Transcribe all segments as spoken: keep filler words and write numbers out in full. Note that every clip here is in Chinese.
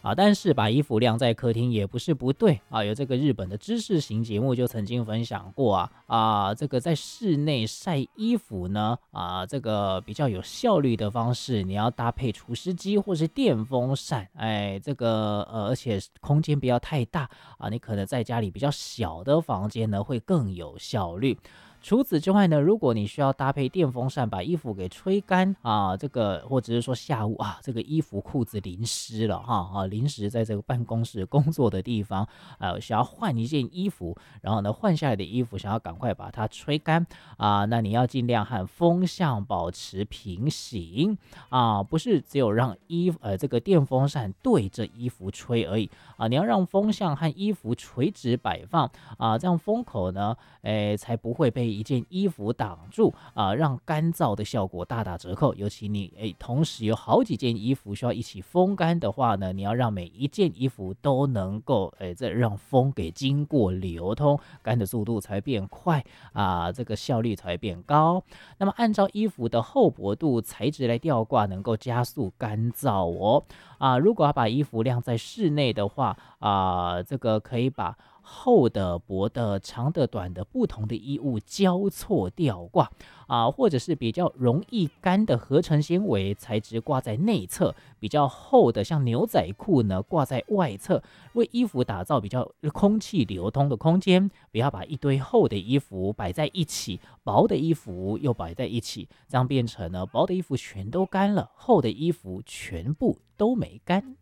啊。但是把衣服晾在客厅也不是不对啊。有这个日本的知识型节目就曾经分享过啊啊，这个在室内晒衣服呢啊，这个比较有效率的方式，你要搭配除湿机或是电风扇，哎，这个呃，而且空间不要太大啊，你可能在家里比较小的房间呢会更有效率。除此之外呢，如果你需要搭配电风扇把衣服给吹干啊，这个或者是说下午啊，这个衣服裤子淋湿了哈啊，临时在这个办公室工作的地方，呃，想要换一件衣服，然后呢换下来的衣服想要赶快把它吹干啊，那你要尽量和风向保持平行啊，不是只有让衣呃这个电风扇对着衣服吹而已啊，你要让风向和衣服垂直摆放啊，这样风口呢，诶才不会被一件衣服挡住啊，让干燥的效果大打折扣。尤其你诶同时有好几件衣服需要一起风干的话呢，你要让每一件衣服都能够诶这让风给经过流通，干的速度才变快啊，这个效率才会变高。那么按照衣服的厚薄度材质来吊挂，能够加速干燥哦。啊，如果要把衣服晾在室内的话啊，这个可以把厚的、薄的、长的、短的不同的衣物交错吊挂啊，或者是比较容易干的合成纤维材质挂在内侧，比较厚的像牛仔裤呢挂在外侧，为衣服打造比较空气流通的空间。不要把一堆厚的衣服摆在一起，薄的衣服又摆在一起，这样变成呢薄的衣服全都干了，厚的衣服全部都没干。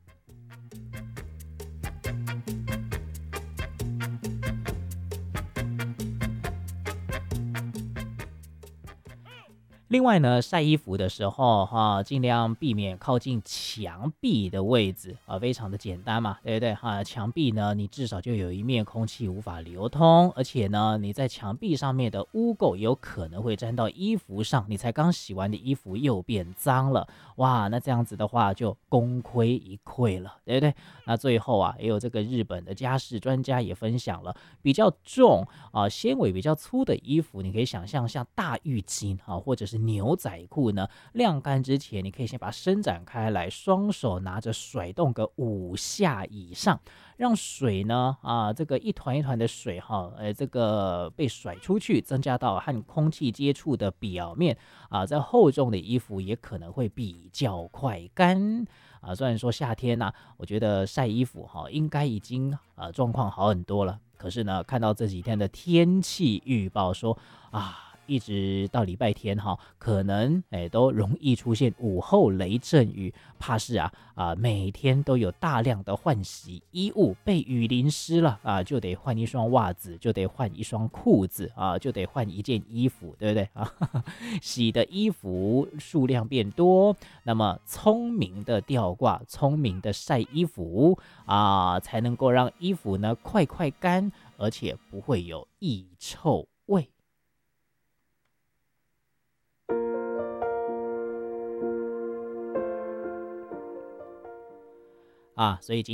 另外呢，晒衣服的时候哈、啊，尽量避免靠近墙壁的位置啊，非常的简单嘛，对不对哈、啊？墙壁呢，你至少就有一面空气无法流通，而且呢，你在墙壁上面的污垢有可能会沾到衣服上，你才刚洗完的衣服又变脏了，哇，那这样子的话就功亏一篑了，对不对？那最后啊，也有这个日本的家事专家也分享了，比较重啊，纤维比较粗的衣服，你可以想象像大浴巾啊，或者是牛仔裤呢，晾干之前，你可以先把它伸展开来，双手拿着甩动个五下以上，让水呢啊，这个一团一团的水哈，呃，这个被甩出去，增加到和空气接触的表面啊，在厚重的衣服也可能会比较快干啊。虽然说夏天呢、啊，我觉得晒衣服哈，应该已经呃状况好很多了，可是呢，看到这几天的天气预报说啊。一直到礼拜天哈，可能哎都容易出现午后雷阵雨，怕是啊啊每天都有大量的换洗衣物被雨淋湿了啊，就得换一双袜子，就得换一双裤子啊，就得换一件衣服，对不对啊？洗的衣服数量变多，那么聪明的吊挂，聪明的晒衣服啊，才能够让衣服呢快快干，而且不会有异臭味。啊，所以今